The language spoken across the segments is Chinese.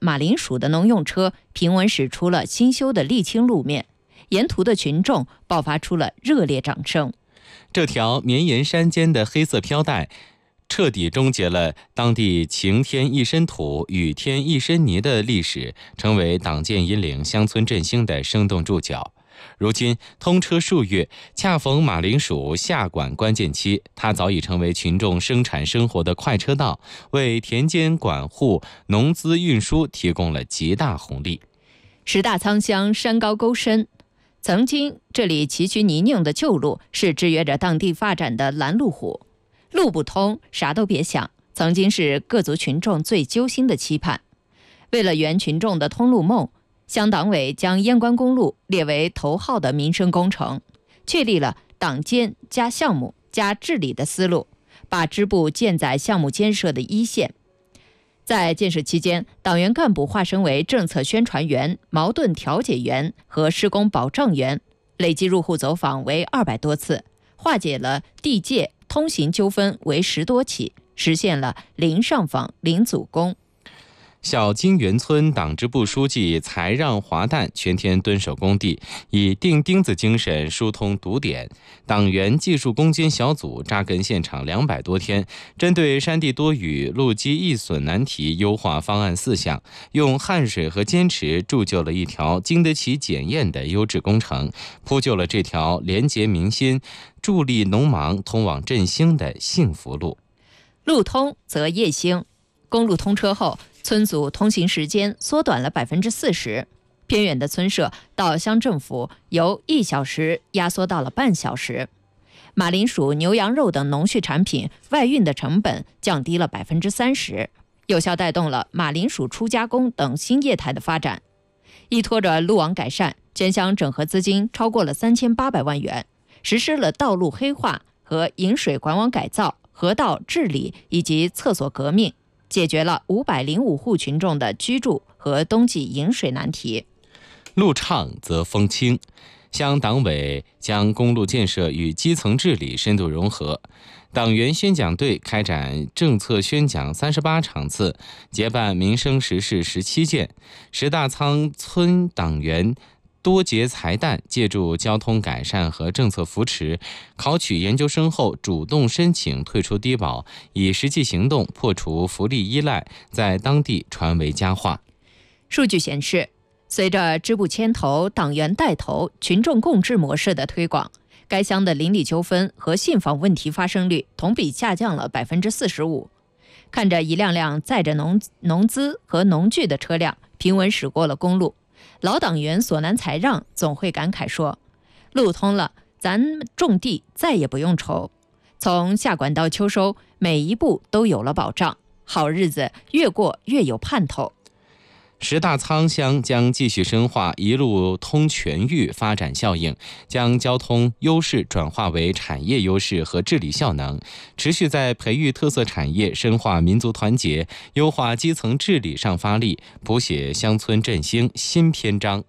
马铃薯的农用车平稳驶出了新修的沥青路面，沿途的群众爆发出了热烈掌声。 这条绵延山间的黑色飘带彻底终结了当地晴天一身土，雨天一身泥的历史，成为党建引领乡村振兴的生动注脚。如今通车数月，恰逢马铃薯下管关键期，它早已成为群众生产生活的快车道，为田间管护、农资运输提供了极大红利。 石大仓乡山高沟深，曾经这里崎岖泥泞的旧路是制约着当地发展的拦路虎。路不通，啥都别想，曾经是各族群众最揪心的期盼。为了圆群众的通路梦，乡党委将燕关公路列为头号的民生工程，确立了党建加项目加治理的思路，把支部建在项目建设的一线。在建设期间，党员干部化身为政策宣传员、矛盾调解员和施工保障员，累计入户走访为200多次，化解了地界、通行纠纷为10多起，实现了零上访、零阻工。 小金源村党支部书记才让华诞全天蹲守工地，以钉钉子精神疏通堵点。党员技术攻坚小组扎根现场200多天，针对山地多雨、路基易损难题优化方案4项，用汗水和坚持铸就了一条经得起检验的优质工程，铺就了这条廉洁民心、助力农忙通往振兴的幸福路。 路通则业兴，公路通车后，村组通行时间缩短了40%，偏远的村社到乡政府由1小时压缩到了半小时。马铃薯、牛羊肉等农畜产品外运的成本降低了30%，有效带动了马铃薯初加工等新业态的发展。依托着路网改善，全乡整合资金超过了3800万元，实施了道路黑化和引水管网改造、河道治理以及厕所革命，解决了505户群众的居住和冬季饮水难题。 路畅则风轻，乡党委将公路建设与基层治理深度融合，党员宣讲队开展政策宣讲38场次，结办民生实事17件。石大仓村党员多节才旦，借助交通改善和政策扶持，考取研究生后主动申请退出低保，以实际行动破除福利依赖，在当地传为佳话。 数据显示，随着支部牵头、党员带头、群众共治模式的推广，该乡的邻里纠纷和信访问题发生率同比下降了45%。看着一辆辆载着农资和农具的车辆平稳驶过了公路，老党员索南才让总会感慨说，路通了，咱种地再也不用愁，从下管到秋收，每一步都有了保障，好日子越过越有盼头。 石大仓乡将继续深化一路通全域发展效应，将交通优势转化为产业优势和治理效能，持续在培育特色产业、深化民族团结、优化基层治理上发力，谱写乡村振兴新篇章。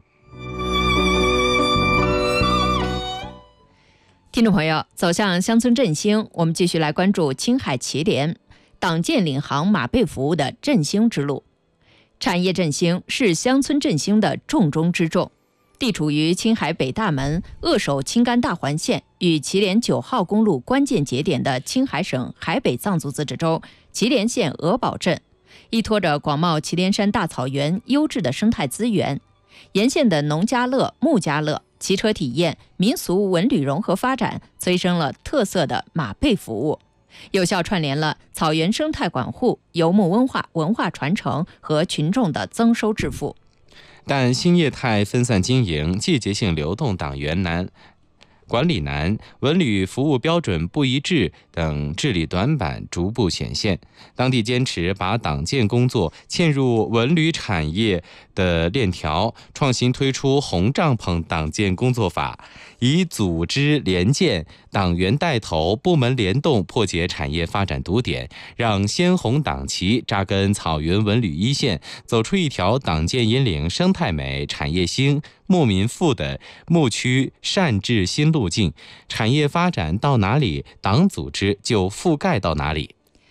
听众朋友，走向乡村振兴，我们继续来关注青海祁连党建领航马背服务的振兴之路。产业振兴是乡村振兴的重中之重。地处于青海北大门扼守青甘大环线与祁连9号公路关键节点的青海省海北藏族自治州祁连县鹅堡镇，依托着广袤祁连山大草原优质的生态资源，沿线的农家乐、牧家乐、骑车体验、民俗文旅融合发展，催生了特色的马背服务，有效串联了草原生态管护、游牧文化传承和群众的增收致富。 但新业态分散经营、季节性流动党员难、管理难、文旅服务标准不一致等治理短板逐步显现。当地坚持把党建工作嵌入文旅产业的链条，创新推出红帐篷党建工作法，以组织联建、党员带头、部门联动破解产业发展堵点，让鲜红党旗扎根草原文旅一线，走出一条党建引领生态美、产业兴、牧民富的牧区善治新路径。产业发展到哪里，党组织就覆盖到哪里。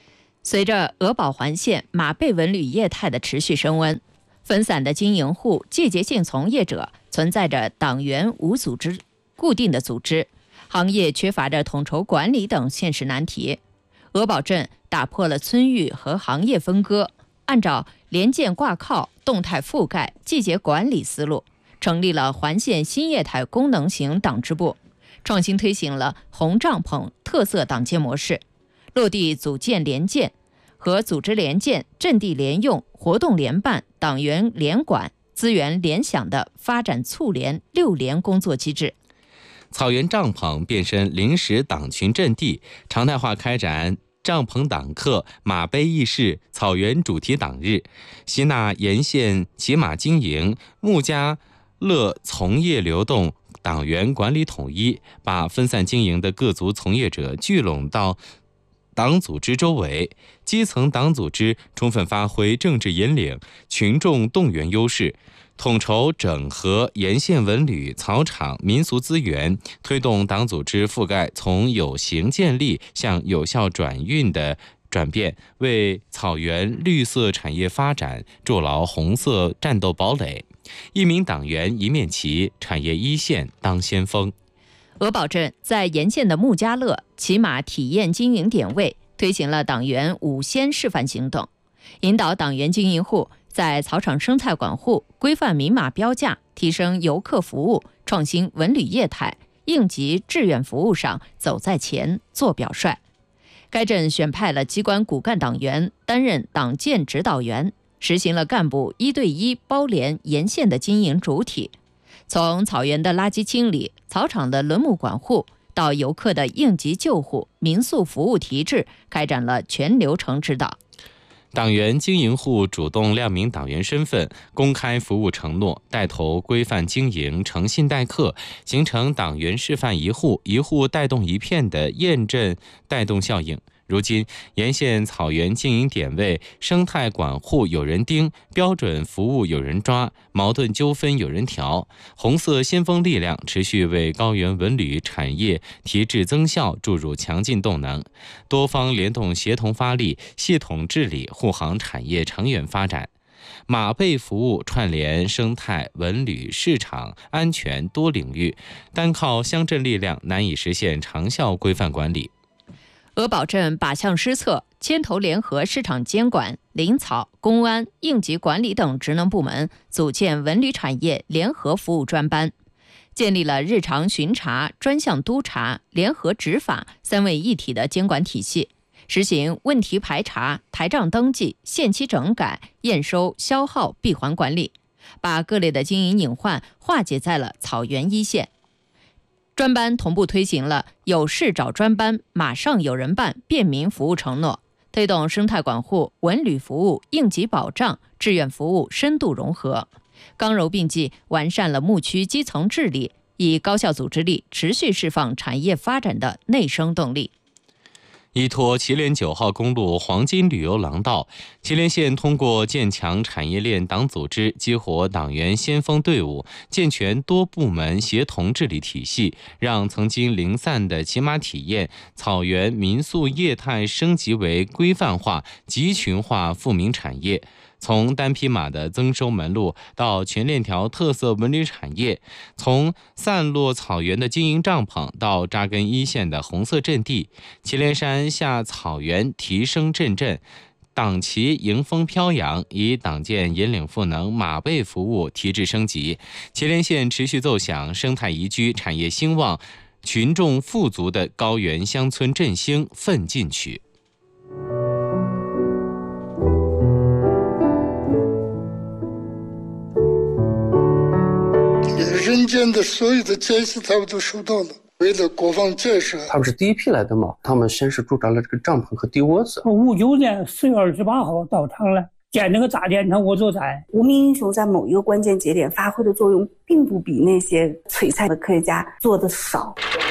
随着鹅堡环线马背文旅业态的持续升温，分散的经营户、季节性从业者存在着党员无组织、固定的组织，行业缺乏着统筹管理等现实难题。鹅堡镇打破了村域和行业分割，按照联建挂靠、动态覆盖、季节管理思路，成立了环线新业态功能型党支部，创新推行了红帐篷特色党建模式，落地组建联建和组织联建、阵地联用、活动联办、党员联管、资源联享的发展促联6联工作机制。 草原帐篷变身临时党群阵地，常态化开展帐篷党课、马背议事、草原主题党日，吸纳沿线骑马经营、牧家乐从业流动党员管理统一，把分散经营的各族从业者聚拢到党组织周围，基层党组织充分发挥政治引领、群众动员优势，统筹整合沿线文旅、草场、民俗资源，推动党组织覆盖从有形建立向有效转运的转变，为草原绿色产业发展筑牢红色战斗堡垒。一名党员一面旗，产业一线当先锋。 鹅堡镇在沿线的牧家乐骑马体验经营点位推行了党员5先示范行动，引导党员经营户在草场生态管护、规范明码标价、提升游客服务、创新文旅业态、应急志愿服务上走在前、做表率。该镇选派了机关骨干党员担任党建指导员，实行了干部1对1包联沿线的经营主体，从草原的垃圾清理、草场的轮牧管护，到游客的应急救护、民宿服务提质，开展了全流程指导。 党员经营户主动亮明党员身份，公开服务承诺，带头规范经营，诚信待客，形成党员示范一户、一户带动一片的验证带动效应。如今，沿线草原经营点位生态管护有人盯，标准服务有人抓，矛盾纠纷有人调。红色先锋力量持续为高原文旅产业提质增效注入强劲动能，多方联动协同发力，系统治理护航产业长远发展。马背服务串联生态、文旅、市场、安全多领域，单靠乡镇力量难以实现长效规范管理。 鹅堡镇靶向施策，牵头联合市场监管、林草、公安、应急管理等职能部门，组建文旅产业联合服务专班，建立了日常巡查、专项督查、联合执法3位一体的监管体系，实行问题排查、台账登记、限期整改、验收、消耗闭环管理，把各类的经营隐患化解在了草原一线。专班同步推行了有事找专班、马上有人办便民服务承诺，推动生态管护、文旅服务、应急保障、志愿服务深度融合，刚柔并济，完善了牧区基层治理，以高效组织力持续释放产业发展的内生动力。 依托祁连9号公路黄金旅游廊道，祁连县通过建强产业链党组织，激活党员先锋队伍，健全多部门协同治理体系，让曾经零散的骑马体验、草原民宿业态升级为规范化、集群化富民产业。从单匹马的增收门路到全链条特色文旅产业，从散落草原的经营帐篷到扎根一线的红色阵地，祁连山下草原提升阵阵，党旗迎风飘扬，以党建引领赋能马背服务提质升级。祁连县持续奏响生态宜居、产业兴旺、群众富足的高原乡村振兴奋进曲。 人间的所有的艰辛他们都受到了，为了国防建设， 他们是第一批来的嘛，他们先是驻扎了这个帐篷和地窝子。 59年4月28号到场了，建那个大电厂我就在。 无名英雄在某一个关键节点发挥的作用，并不比那些璀璨的科学家做的少。